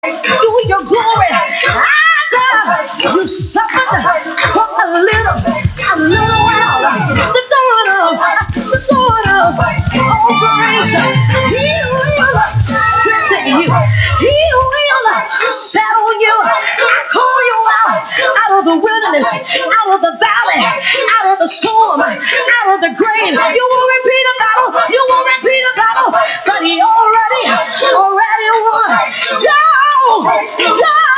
to your glory. God, you suffered for a little while. The God of all grace, He will strengthen you. He will settle you. I call you out of the wilderness, out of the valley, out of the storm, out of the grave. You will repeat a battle. You will repeat a battle, but He already won. Go! Go!